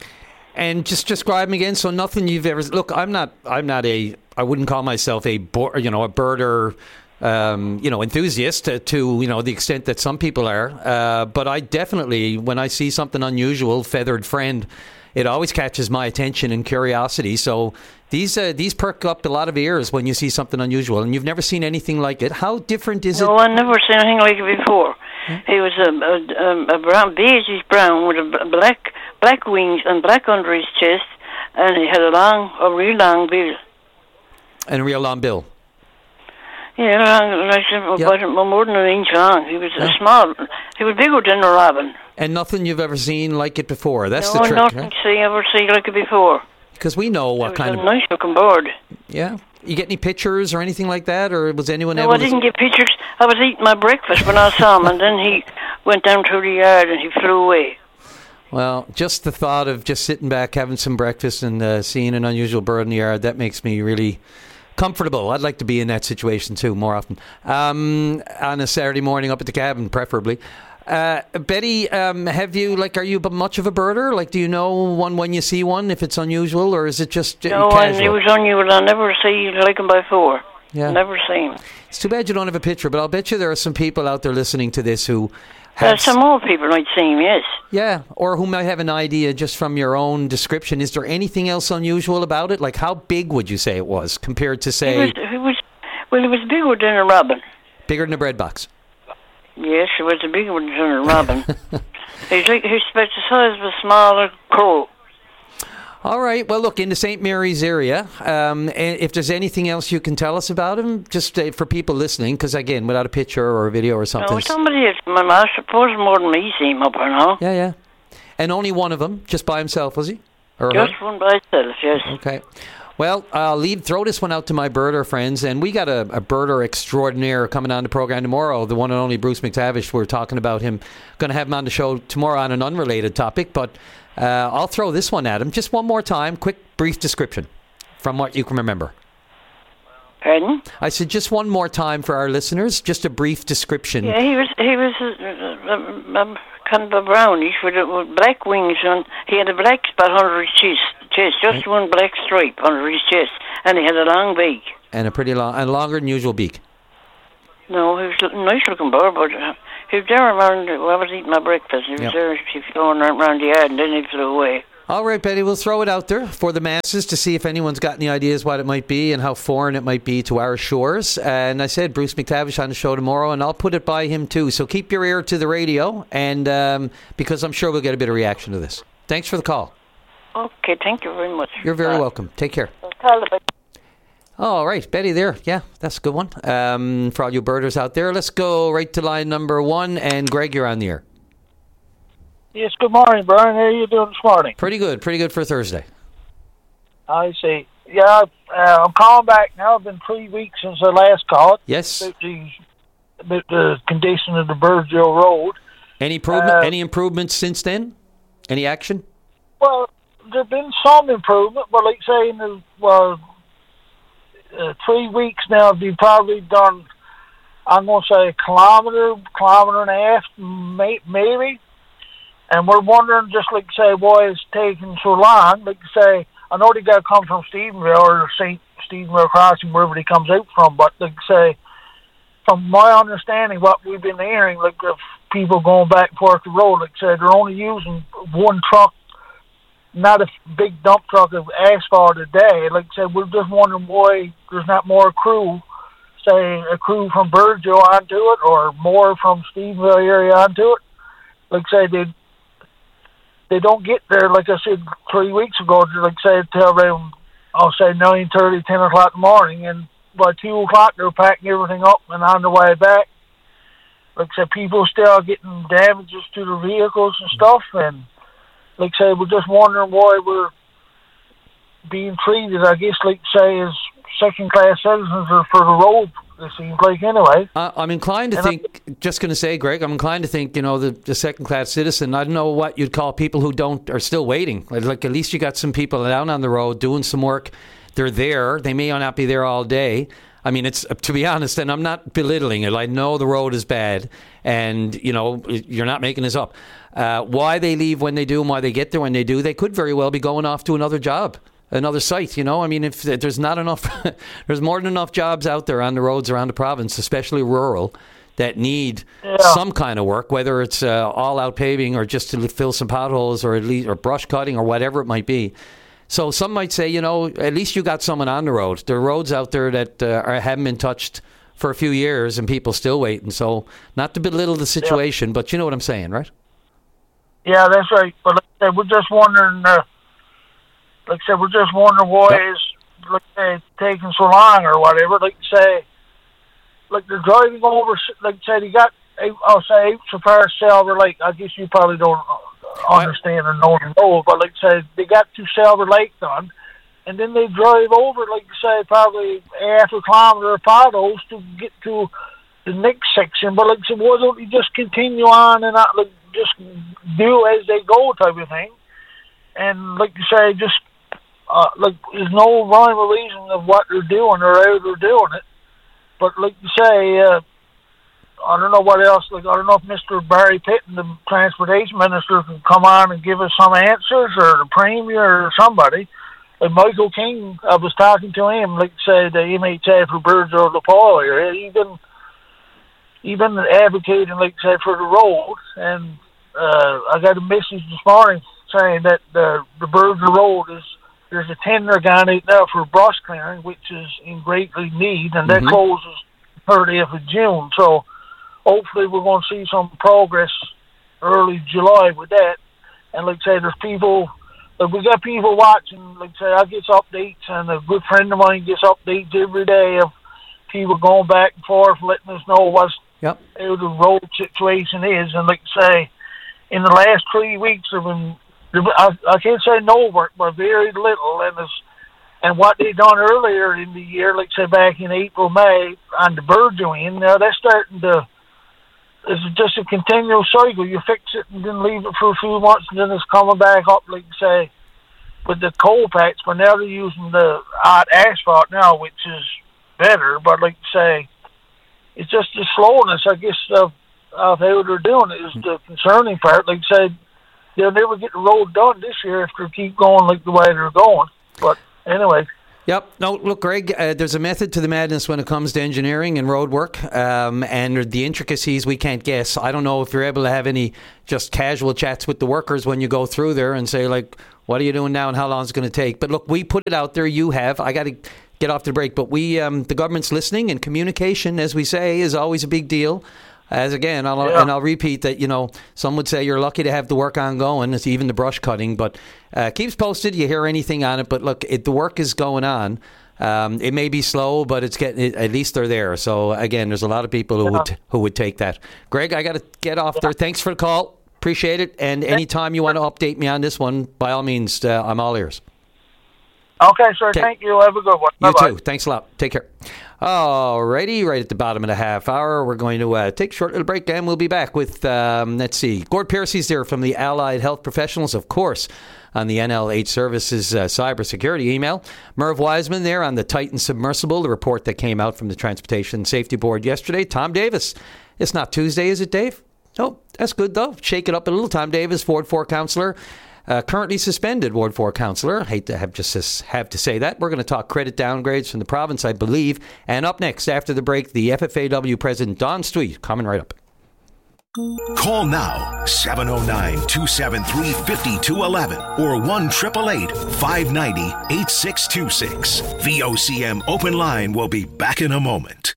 And just describe him again. So nothing you've ever look. I'm not. I'm not a. I wouldn't call myself a. You know, a birder. Um, you know, enthusiast to, to you know the extent that some people are. Uh, but I definitely, when I see something unusual, feathered friend, it always catches my attention and curiosity. So these uh, these perk up a lot of ears when you see something unusual, and you've never seen anything like it. How different is no, it? No, I've never seen anything like it before. Hmm? He was a, a, a brown, beigeish brown with a black black wings and black under his chest, and he had a long, a real long bill. And a real long bill. Yeah, long, like yep. about more than an inch long. He was yeah. a small. He was bigger than a robin. And nothing you've ever seen like it before. That's no, the trick. nothing huh? see ever seen like it before. Because we know what it was kind a of nice looking bird. Yeah. You get any pictures or anything like that, or was anyone no, able? I didn't to... get pictures. I was eating my breakfast when I saw him, and then he went down through the yard and he flew away. Well, just the thought of just sitting back, having some breakfast, and uh, seeing an unusual bird in the yard, that makes me really comfortable. I'd like to be in that situation too more often. Um, on a Saturday morning up at the cabin, preferably. Uh, Betty, um, have you, like, are you much of a birder? Like, do you know one when you see one, if it's unusual, or is it just uh, no, casual? No, it was unusual. I never see like him before. Yeah. Never seen him. It's too bad you don't have a picture, but I'll bet you there are some people out there listening to this who have... Uh, some more people might see him, yes. Yeah, or who might have an idea just from your own description. Is there anything else unusual about it? Like, how big would you say it was compared to, say... It was, it was, well, it was bigger than a robin. Bigger than a bread box? Yes, it was a bigger one than a robin. he's, like, he's about the size of a smaller crow. All right. Well, look, in the Saint Mary's area, um, if there's anything else you can tell us about him, just uh, for people listening, because, again, without a picture or a video or something. No, somebody, else, I suppose more than me see him up there now. Yeah, yeah. And only one of them, just by himself, was he? Or just her? one by himself, yes. Okay. Well, I'll lead, throw this one out to my birder friends, and we got a, a birder extraordinaire coming on the program tomorrow, the one and only Bruce McTavish. We're talking about him. Going to have him on the show tomorrow on an unrelated topic, but uh, I'll throw this one at him. Just one more time, quick, brief description from what you can remember. Pardon? I said just one more time for our listeners, just a brief description. Yeah, he was he was uh, uh, uh, kind of a brownish with, uh, with black wings, and he had a black spot under his chest, chest just right. one black stripe under his chest, and he had a long beak. And a pretty long, and longer than usual beak. No, he was a nice-looking bird, but uh, he was there around, well, I was eating my breakfast, he was yep. there, he was going around the yard, and then he flew away. All right, Betty, we'll throw it out there for the masses to see if anyone's got any ideas what it might be and how foreign it might be to our shores. And I said Bruce McTavish on the show tomorrow, and I'll put it by him too. So keep your ear to the radio, and um, because I'm sure we'll get a bit of reaction to this. Thanks for the call. Okay, thank you very much. You're very Bye. welcome. Take care. All right, Betty there. Yeah, that's a good one. Um, for all you birders out there, let's go right to line number one. And Greg, you're on the air. Yes, good morning, Brian. How are you doing this morning? Pretty good. Pretty good for Thursday. I see. Yeah, uh, I'm calling back now. It's been three weeks since I last called. Yes. About the, about the condition of the Burgeo Road. Any improvement? Uh, any improvements since then? Any action? Well, there's been some improvement, but like saying, uh, well, uh, three weeks now, we've probably done, I'm going to say, a kilometer, kilometer and a half, may, maybe. And we're wondering, just like say, why it's taking so long. Like say, I know they got to come from Stephenville or Saint Stephenville Crossing, wherever he comes out from. But like say, from my understanding, what we've been hearing, like if people going back and forth the road, like say, they're only using one truck, not a big dump truck of asphalt a day. Like say, we're just wondering why there's not more crew, say a crew from Burgeo onto it, or more from Stephenville area onto it. Like say they. They don't get there, like I said three weeks ago, like say till around, I'll say nine thirty, ten o'clock in the morning, and by two o'clock they're packing everything up and on the way back. Like I said, people still getting damages to their vehicles and stuff, and like I say, we're just wondering why we're being treated, I guess, like say, as second-class citizens or for the road. It seems like anyway. Uh, I'm inclined to and think, I'm, just going to say, Greg, I'm inclined to think, you know, the, the second-class citizen, I don't know what you'd call people who don't, are still waiting. Like, like, at least you got some people down on the road doing some work. They're there. They may not be there all day. I mean, it's, to be honest, and I'm not belittling it. I know the road is bad, and, you know, you're not making this up. Uh, why they leave when they do and why they get there when they do, they could very well be going off to another job. Another site, you know. I mean, if there's not enough, there's more than enough jobs out there on the roads around the province, especially rural, that need yeah. some kind of work, whether it's uh, all-out paving or just to fill some potholes or at least or brush cutting or whatever it might be. So some might say, you know, at least you got someone on the road. There are roads out there that uh, are, haven't been touched for a few years, and people still waiting. So not to belittle the situation, yeah. but you know what I'm saying, right? Yeah, that's right. But like I said, we're just wondering. Uh, Like I said, we're just wondering why yep. it's like, say, taking so long or whatever. Like say, like they're driving over. Like say, they got. I'll say so far Silver Lake. I guess you probably don't understand or know the road, but like say, they got to Silver Lake done, and then they drive over. Like say, probably half a kilometer of potholes to get to the next section. But like I said, why don't you just continue on and not like just do as they go type of thing? And like you say, just. Uh, like, there's no rhyme or reason of what they're doing or how they're doing it. But like you say, uh, I don't know what else. Like, I don't know if Mister Barry Pitton, the transportation minister, can come on and give us some answers, or the premier or somebody. Like Michael King, I was talking to him, like say the M H A for Burgeo the Paul area. He's been, he's been advocating, like say, for the road. And uh, I got a message this morning saying that the the Burgeo Road is. There's a tender gone out now for brush clearing, which is in greatly need, and that mm-hmm. closes thirtieth of June. So hopefully we're going to see some progress early July with that. And like I say, there's people, like we got people watching, like I say, I get updates, and a good friend of mine gets updates every day of people going back and forth, letting us know what's yep. how the road situation is. And like I say, in the last three weeks, there have been I, I can't say no work, but very little, and as And what they done earlier in the year, like say back in April, May, on the Burgeoing, now they're starting to, it's just a continual cycle. You fix it and then leave it for a few months and then it's coming back up, like say, with the coal patch. But now they're using the hot asphalt now, which is better. But like say, it's just the slowness, I guess, of, of how they're doing it is the concerning part. Like say, they'll never get the road done this year if they keep going like the way they're going. But anyway. Yep. No, look, Greg, uh, there's a method to the madness when it comes to engineering and road work, um, and the intricacies we can't guess. I don't know if you're able to have any just casual chats with the workers when you go through there and say, like, what are you doing now and how long is it going to take? But look, we put it out there. You have. I got to get off the break. But we, um, the government's listening, and communication, as we say, is always a big deal. As again, I'll, yeah. and I'll repeat that, you know, some would say you're lucky to have the work ongoing, it's even the brush cutting, but uh, keeps posted, you hear anything on it, but look, it, the work is going on. Um, it may be slow, but it's getting, it, at least they're there. So again, there's a lot of people who yeah. would who would take that. Greg, I got to get off yeah. there. Thanks for the call. Appreciate it. And anytime you want to update me on this one, by all means, uh, I'm all ears. Okay, sir. Okay. Thank you. Have a good one. You Bye-bye. too. Thanks a lot. Take care. Alrighty, right at the bottom of the half hour, we're going to uh, take a short little break, and we'll be back with, um, let's see, Gord Piercy's there from the Allied Health Professionals, of course, on the N L H Services uh, cybersecurity email. Merv Wiseman there on the Titan submersible, the report that came out from the Transportation Safety Board yesterday. Tom Davis. It's not Tuesday, is it, Dave? Oh, that's good, though. Shake it up a little. Tom Davis, Ward four councillor. Uh, currently suspended Ward four councillor. Hate to have just have to say that. We're going to talk credit downgrades from the province, I believe. And up next, after the break, the F F A W President Don Stweet coming right up. Call now, seven oh nine, two seven three, five two one one or one eight eight eight, five nine zero, eight six two six. V O C M Open Line will be back in a moment.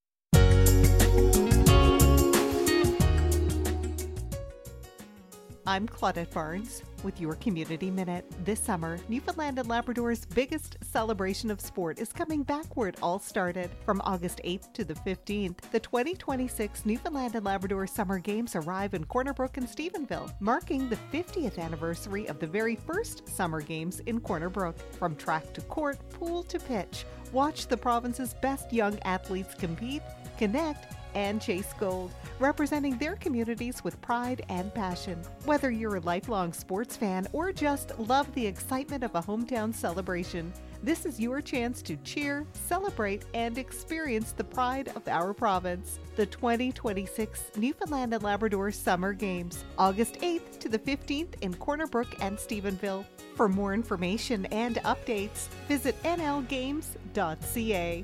I'm Claudette Barnes with your Community Minute. This summer, Newfoundland and Labrador's biggest celebration of sport is coming back where it all started. From August eighth to the fifteenth, the twenty twenty-six Newfoundland and Labrador Summer Games arrive in Corner Brook and Stephenville, marking the fiftieth anniversary of the very first Summer Games in Corner Brook. From track to court, pool to pitch, watch the province's best young athletes compete, connect, and chase gold, representing their communities with pride and passion. Whether you're a lifelong sports fan or just love the excitement of a hometown celebration, this is your chance to cheer, celebrate, and experience the pride of our province. The twenty twenty-six Newfoundland and Labrador Summer Games, August eighth to the fifteenth in Corner Brook and Stephenville. For more information and updates, visit N L games dot C A.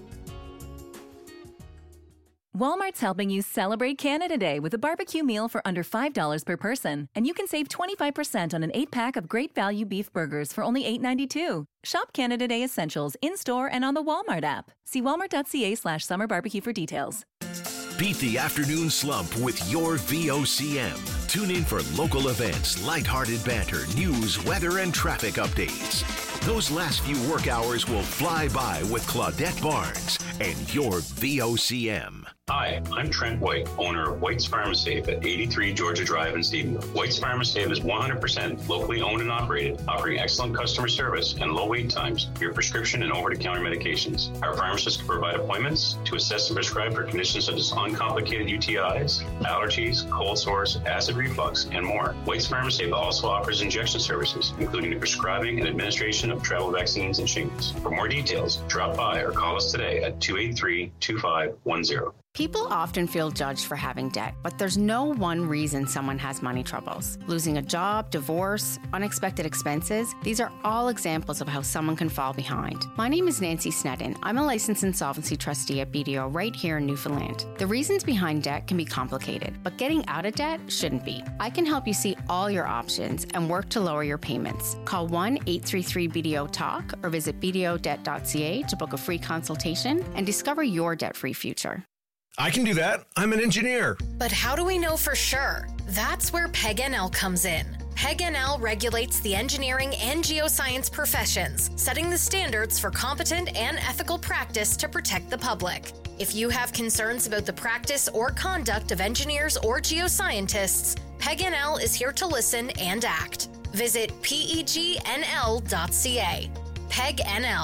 Walmart's helping you celebrate Canada Day with a barbecue meal for under five dollars per person. And you can save twenty-five percent on an eight-pack of great value beef burgers for only eight ninety-two. Shop Canada Day essentials in-store and on the Walmart app. See walmart.ca slash summer barbecue for details. Beat the afternoon slump with your V O C M. Tune in for local events, lighthearted banter, news, weather, and traffic updates. Those last few work hours will fly by with Claudette Barnes and your V O C M. Hi, I'm Trent White, owner of White's Pharmasafe at eighty-three Georgia Drive in Stephenville. White's Pharmasafe is one hundred percent locally owned and operated, offering excellent customer service and low wait times for your prescription and over-the-counter medications. Our pharmacists can provide appointments to assess and prescribe for conditions such as uncomplicated U T Is, allergies, cold sores, acid reflux, and more. White's Pharmasafe also offers injection services, including the prescribing and administration of travel vaccines and shingles. For more details, drop by or call us today at two eight three, two five one zero. People often feel judged for having debt, but there's no one reason someone has money troubles. Losing a job, divorce, unexpected expenses, these are all examples of how someone can fall behind. My name is Nancy Sneddon. I'm a licensed insolvency trustee at B D O right here in Newfoundland. The reasons behind debt can be complicated, but getting out of debt shouldn't be. I can help you see all your options and work to lower your payments. Call one eight three three B D O talk or visit b d o debt dot c a to book a free consultation and discover your debt-free future. I can do that. I'm an engineer. But how do we know for sure? That's where P E G N L comes in. P E G N L regulates the engineering and geoscience professions, setting the standards for competent and ethical practice to protect the public. If you have concerns about the practice or conduct of engineers or geoscientists, P E G N L is here to listen and act. Visit P E G N L dot C A. P E G N L.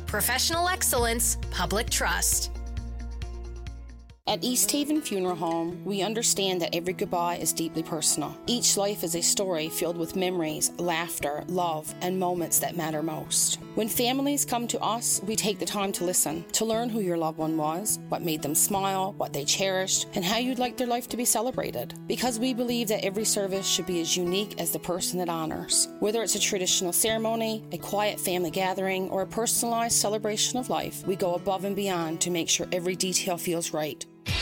Professional excellence, public trust. At East Haven Funeral Home, we understand that every goodbye is deeply personal. Each life is a story filled with memories, laughter, love, and moments that matter most. When families come to us, we take the time to listen, to learn who your loved one was, what made them smile, what they cherished, and how you'd like their life to be celebrated. Because we believe that every service should be as unique as the person it honors. Whether it's a traditional ceremony, a quiet family gathering, or a personalized celebration of life, we go above and beyond to make sure every detail feels right.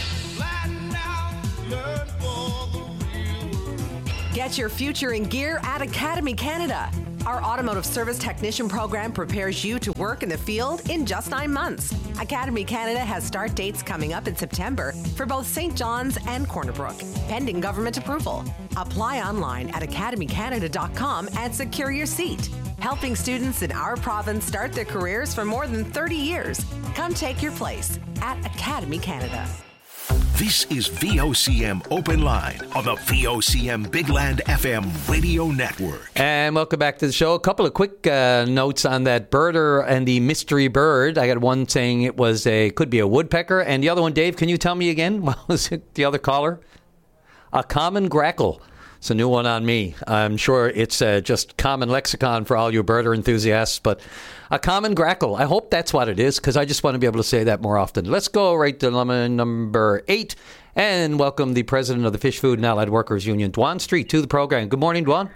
Get your future in gear at Academy Canada. Our automotive service technician program prepares you to work in the field in just nine months. Academy Canada has start dates coming up in September for both Saint John's and Corner Brook, pending government approval. Apply online at academy canada dot com and secure your seat. Helping students in our province start their careers for more than thirty years. Come take your place at Academy Canada. This is V O C M Open Line on the V O C M Big Land F M radio network. And welcome back to the show. A couple of quick uh, notes on that birder and the mystery bird. I got one saying it was a could be a woodpecker, and the other one, Dave, can you tell me again? What was it? The other caller? A common grackle. It's a new one on me. I'm sure it's uh, just common lexicon for all you birder enthusiasts, but a common grackle. I hope that's what it is, because I just want to be able to say that more often. Let's go right to number eight and welcome the president of the Fish Food and Allied Workers Union, Dwan Street, to the program. Good morning, Dwan.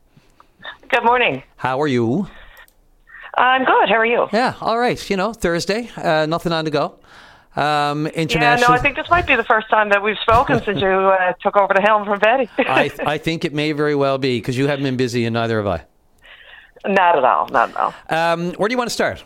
Good morning. How are you? I'm good. How are you? Yeah, all right. You know, Thursday, uh, nothing on the go. Um, international. Yeah, no, I think this might be the first time that we've spoken since you uh, took over the helm from Betty. I, I think it may very well be, because you haven't been busy and neither have I. Not at all, not at all. Um, where do you want to start?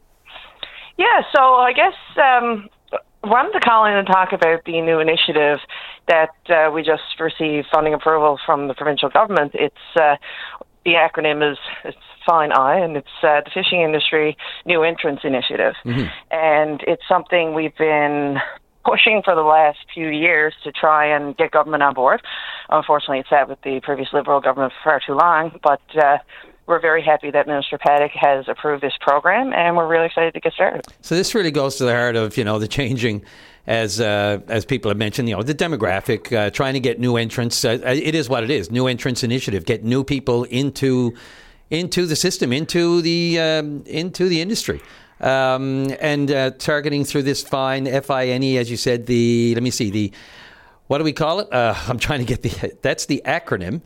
Yeah, so I guess um, I wanted to call in and talk about the new initiative that uh, we just received funding approval from the provincial government. It's uh, the acronym is it's Fine I, and it's uh, the Fishing Industry New Entrance Initiative. Mm-hmm. And it's something we've been pushing for the last few years to try and get government on board. Unfortunately, it sat with the previous Liberal government for far too long, but uh, we're very happy that Minister Paddock has approved this program, and we're really excited to get started. So this really goes to the heart of, you know, the changing, as uh, as people have mentioned, you know, the demographic, uh, trying to get new entrants. Uh, it is what it is, new entrance initiative, get new people into into the system, into the um, into the industry. Um, and uh, targeting through this fine, F I N E, as you said, the, let me see, the, what do we call it? Uh, I'm trying to get the, that's the acronym.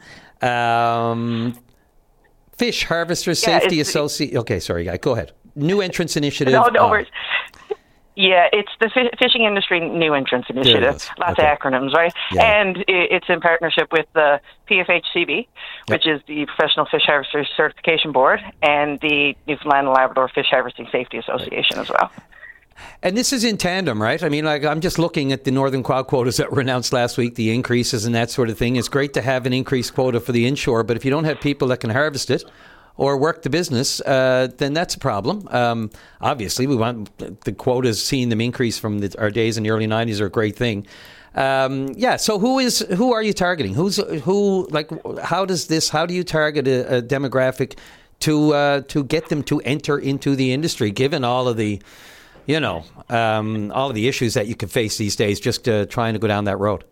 Um, Fish Harvester Safety yeah, Association. Okay, sorry, guy, go ahead. New Entrance Initiative. No, no uh, worries. Yeah, it's the F- Fishing Industry New Entrance Initiative. Lots okay. of acronyms, right? Yeah. And it's in partnership with the P F H C B, which yep. is the Professional Fish Harvesters Certification Board, and the Newfoundland and Labrador Fish Harvesting Safety Association right. as well. And this is in tandem, right? I mean, like, I'm just looking at the Northern Quad quotas that were announced last week, the increases and that sort of thing. It's great to have an increased quota for the inshore, but if you don't have people that can harvest it or work the business, uh, then that's a problem. Um, obviously, we want the quotas, seeing them increase from the, our days in the early nineties are a great thing. Um, yeah. So who is who are you targeting? Who's who? Like, how does this? How do you target a, a demographic to uh, to get them to enter into the industry, given all of the, you know, um, all of the issues that you can face these days, just uh, trying to go down that road?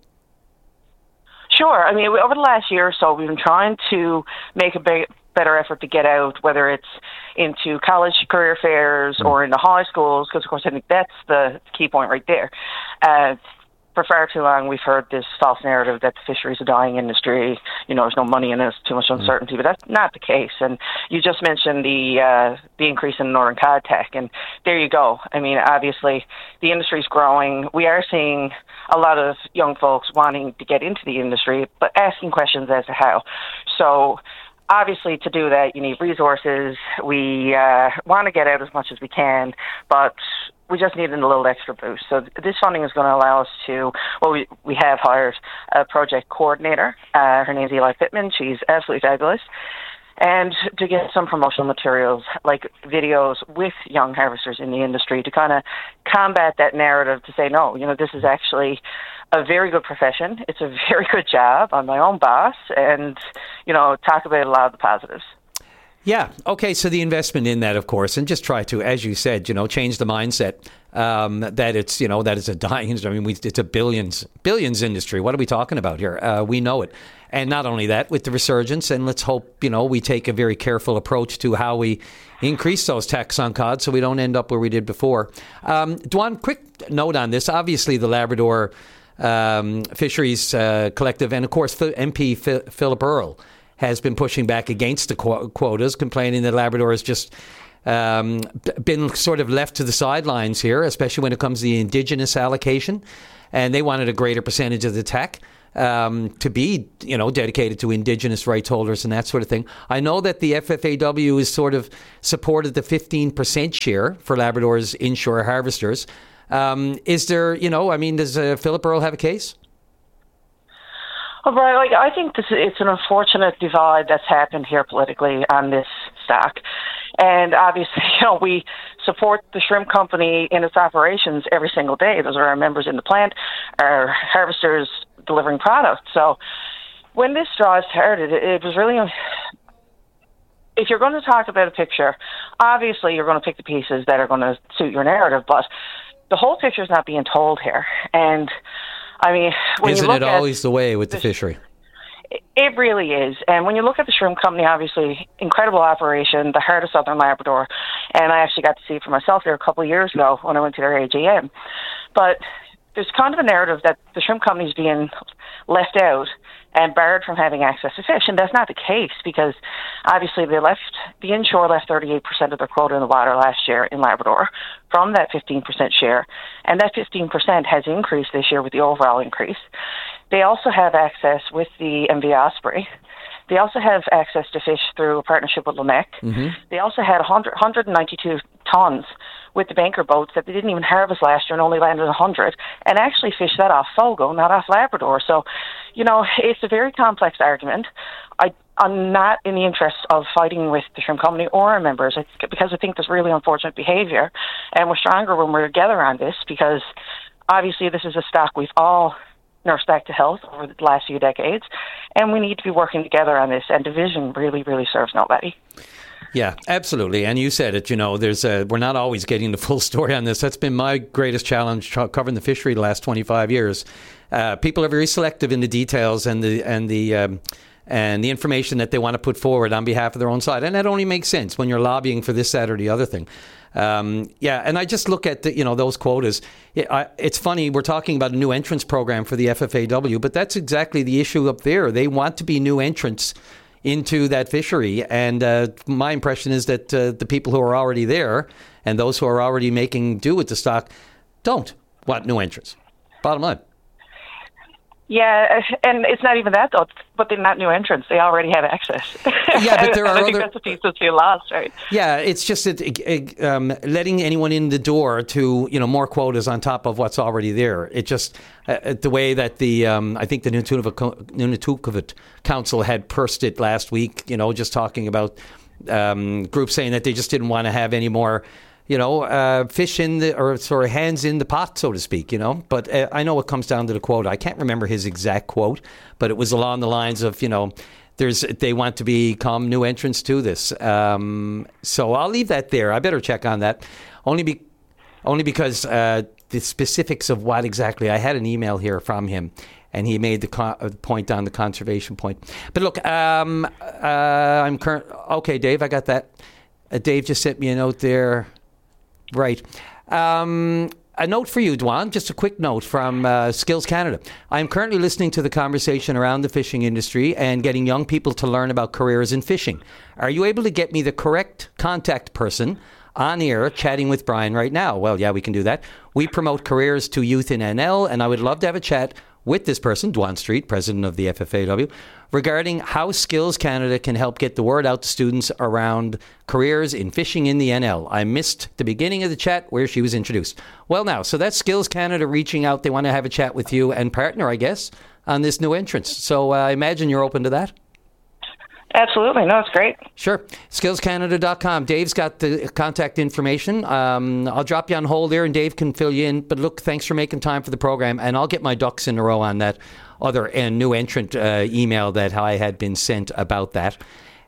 Sure. I mean, over the last year or so, we've been trying to make a big. better effort to get out, whether it's into college career fairs mm. or into high schools, because, of course, I think that's the key point right there. Uh, for far too long, we've heard this false narrative that the fishery is a dying industry, you know, there's no money in it, too much uncertainty, mm. but that's not the case. And you just mentioned the uh, the increase in Northern Cod Tech, and there you go. I mean, obviously, the industry's growing. We are seeing a lot of young folks wanting to get into the industry, but asking questions as to how. So, obviously, to do that, you need resources. We uh, want to get out as much as we can, but we just need a little extra boost. So this funding is going to allow us to, well, we, we have hired a project coordinator. Uh, her name's Eli Pittman. She's absolutely fabulous. And to get some promotional materials, like videos with young harvesters in the industry, to kind of combat that narrative to say, no, you know, this is actually a very good profession. It's a very good job. I'm my own boss, and, you know, talk about a lot of the positives. Yeah. Okay. So the investment in that, of course, and just try to, as you said, you know, change the mindset um, that it's, you know, that it's a dying industry. I mean, we, it's a billions, billions industry. What are we talking about here? Uh, we know it. And not only that, with the resurgence, and let's hope, you know, we take a very careful approach to how we increase those tax on cod so we don't end up where we did before. Um, Dwan, quick note on this. Obviously, the Labrador um, Fisheries uh, Collective and, of course, M P Philip Earle has been pushing back against the qu- quotas, complaining that Labrador has just um, been sort of left to the sidelines here, especially when it comes to the Indigenous allocation. And they wanted a greater percentage of the T A C um, to be, you know, dedicated to Indigenous rights holders and that sort of thing. I know that the F F A W has sort of supported the fifteen percent share for Labrador's inshore harvesters. Um, is there, you know, I mean, does uh, Philip Earle have a case? Well, Brian, like, I think this, it's an unfortunate divide that's happened here politically on this stock. And obviously, you know, we support the shrimp company in its operations every single day. Those are our members in the plant, our harvesters delivering product. So when this straw started, it, it was really, if you're going to talk about a picture, obviously you're going to pick the pieces that are going to suit your narrative, but the whole picture is not being told here. And I mean, when Isn't you look it always at the way with the, the fishery? It really is. And when you look at the shrimp company, obviously, incredible operation, the heart of Southern Labrador. And I actually got to see it for myself there a couple of years ago when I went to their A G M. But there's kind of a narrative that the shrimp company is being left out and barred from having access to fish. And that's not the case, because obviously they left, the inshore left thirty-eight percent of their quota in the water last year in Labrador from that fifteen percent share. And that fifteen percent has increased this year with the overall increase. They also have access with the M V Osprey. They also have access to fish through a partnership with Lamec. Mm-hmm. They also had one hundred, one hundred ninety-two tons with the banker boats that they didn't even harvest last year and only landed one hundred, and actually fished that off Fogo, not off Labrador. So, you know, it's a very complex argument. I, I'm not in the interest of fighting with the shrimp company or our members, it's because I think there's really unfortunate behavior, and we're stronger when we're together on this, because obviously this is a stock we've all nursed back to health over the last few decades, and we need to be working together on this, and division really, really serves nobody. Yeah, absolutely. And you said it, you know, there's a, we're not always getting the full story on this. That's been my greatest challenge covering the fishery the last twenty-five years. Uh, people are very selective in the details and the and the um, and the information that they want to put forward on behalf of their own side. And that only makes sense when you're lobbying for this, that, or the other thing. Um, yeah, and I just look at the, you know, those quotas. It, I, it's funny, we're talking about a new entrance program for the F F A W, but that's exactly the issue up there. They want to be new entrants into that fishery, and uh, my impression is that uh, the people who are already there and those who are already making do with the stock don't want new entrants. Bottom line. Yeah, and it's not even that, though, but they're not new entrants. They already have access. Yeah, but there are I think other... that's a piece that's being lost, right? Yeah, it's just it, it, um, letting anyone in the door to, you know, more quotas on top of what's already there. It just, uh, the way that the, um, I think the Nunavut Council had pursed it last week, you know, just talking about um, groups saying that they just didn't want to have any more, you know, uh, fish in the, or sort of hands in the pot, so to speak, you know. But uh, I know it comes down to the quote. I can't remember his exact quote, but it was along the lines of, you know, there's they want to become new entrants to this. Um, so I'll leave that there. I better check on that, only be, only because uh, the specifics of what exactly. I had an email here from him, and he made the co- point on the conservation point. But look, um, uh, I'm current. Okay, Dave, I got that. Uh, Dave just sent me a note there. Right. Um, a note for you, Dwan, just a quick note from uh, Skills Canada. I'm currently listening to the conversation around the fishing industry and getting young people to learn about careers in fishing. Are you able to get me the correct contact person on air chatting with Brian right now? Well, yeah, we can do that. We promote careers to youth in N L, and I would love to have a chat with this person, Dwan Street, president of the F F A W, regarding how Skills Canada can help get the word out to students around careers in fishing in the N L. I missed the beginning of the chat where she was introduced. Well, now, so that's Skills Canada reaching out. They want to have a chat with you and partner, I guess, on this new entrance. So uh, I imagine you're open to that? Absolutely. No, it's great. Sure. skills canada dot com. Dave's got the contact information. Um, I'll drop you on hold there and Dave can fill you in. But look, thanks for making time for the program. And I'll get my ducks in a row on that other uh, new entrant uh, email that I had been sent about that.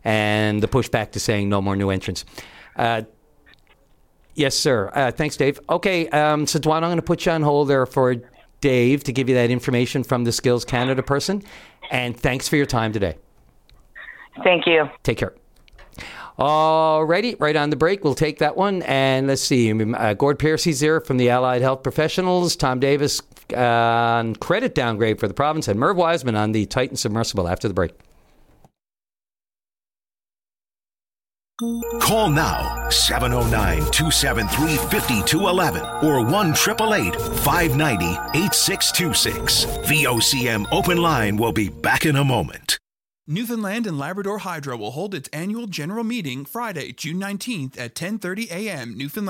and the pushback to saying no more new entrants. Uh, yes, sir. Uh, thanks, Dave. Okay, um, so Dwan, I'm going to put you on hold there for Dave to give you that information from the Skills Canada person. And thanks for your time today. Thank you. Take care. Alrighty, right on the break. We'll take that one. And let's see. Uh, Gord Piercy's here from the Allied Health Professionals. Tom Davis uh, on credit downgrade for the province. And Merv Wiseman on the Titan submersible after the break. Call now, seven oh nine, two seven three, five two one one or one eight eight eight, five nine zero, eight six two six. V O C M Open Line will be back in a moment. Newfoundland and Labrador Hydro will hold its annual general meeting Friday, June nineteenth at ten thirty a.m. Newfoundland